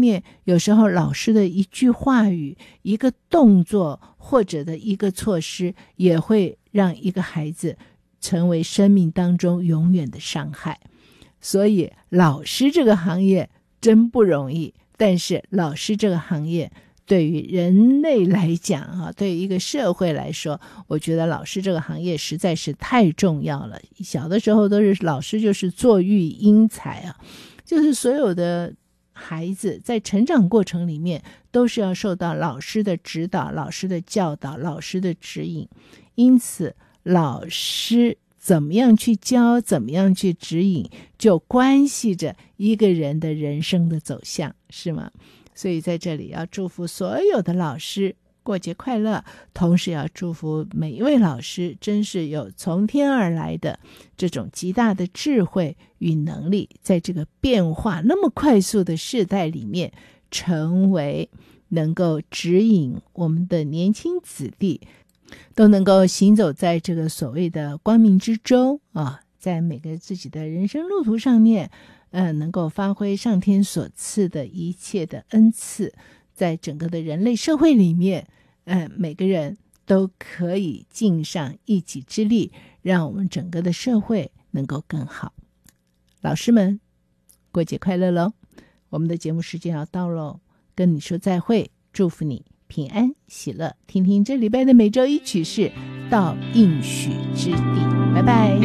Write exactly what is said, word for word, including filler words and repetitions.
面，有时候老师的一句话语、一个动作或者的一个措施，也会让一个孩子成为生命当中永远的伤害。所以老师这个行业真不容易，但是老师这个行业对于人类来讲啊，对于一个社会来说，我觉得老师这个行业实在是太重要了。小的时候都是老师就是坐育英才啊，就是所有的孩子在成长过程里面都是要受到老师的指导、老师的教导、老师的指引。因此老师怎么样去教，怎么样去指引，就关系着一个人的人生的走向，是吗？所以在这里要祝福所有的老师过节快乐，同时要祝福每一位老师真是有从天而来的这种极大的智慧与能力，在这个变化那么快速的世代里面，成为能够指引我们的年轻子弟都能够行走在这个所谓的光明之中啊，在每个自己的人生路途上面呃，能够发挥上天所赐的一切的恩赐，在整个的人类社会里面，呃，每个人都可以尽上一己之力，让我们整个的社会能够更好。老师们，过节快乐喽！我们的节目时间要到喽，跟你说再会，祝福你平安喜乐。听听这礼拜的每周一曲是到应许之地，拜拜。